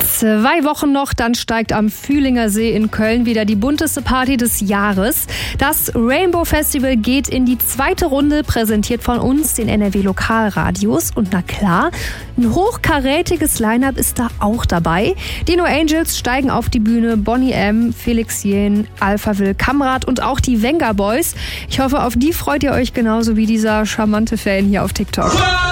2 Wochen noch, dann steigt am Fühlinger See in Köln wieder die bunteste Party des Jahres. Das Rainbow Festival geht in die 2. Runde, präsentiert von uns, den NRW Lokalradios. Und na klar, ein hochkarätiges Line-Up ist da auch dabei. Die No Angels steigen auf die Bühne, Boney M., Felix Jähn, Alphaville, Kamrat und auch die Venga Boys. Ich hoffe, auf die freut ihr euch genauso wie dieser charmante Fan hier auf TikTok.